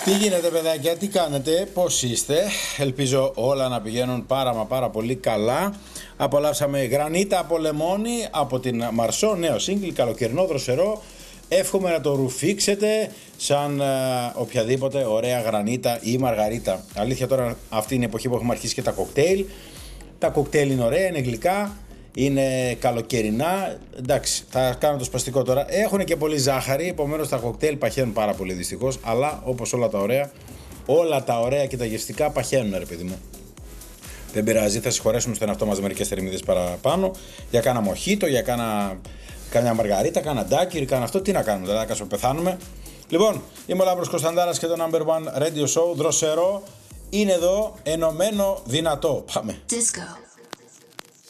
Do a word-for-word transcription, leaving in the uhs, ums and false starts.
Τι γίνεται, παιδάκια, τι κάνετε, πώς είστε? Ελπίζω όλα να πηγαίνουν πάρα μα πάρα πολύ καλά. Απολαύσαμε Γρανίτα από λεμόνι από την Μαρσό, νέο σύγκλι, καλοκαιρινό, δροσερό. Εύχομαι να το ρουφήξετε σαν ε, οποιαδήποτε ωραία γρανίτα ή μαργαρίτα. Αλήθεια, τώρα αυτή είναι η εποχή που έχουμε αρχίσει και τα κοκτέιλ. Τα κοκτέιλ είναι ωραία, είναι γλυκά, είναι καλοκαιρινά. Εντάξει, θα κάνω το σπαστικό τώρα. Έχουν και πολύ ζάχαρη, επομένως τα κοκτέιλ παχαίνουν πάρα πολύ δυστυχώς. Αλλά όπως όλα τα ωραία, όλα τα ωραία και τα γευστικά παχαίνουν, ρε παιδί μου. Δεν πειράζει, θα συγχωρέσουμε στον εαυτό μας μερικές θερμίδες παραπάνω. Για κάνα μοχίτο, για κάνα, κάνα μαργαρίτα, κάνα ντάκιρ, κάνα αυτό. Τι να κάνουμε, δεν θα κάτσουμε, πεθάνουμε. Λοιπόν, είμαι ο Λάμπρος Κωνσταντάρας και το νάμπερ βαν Radio Show, δροσερό, είναι εδώ, ενωμένο, δυνατό. Πάμε. Disco.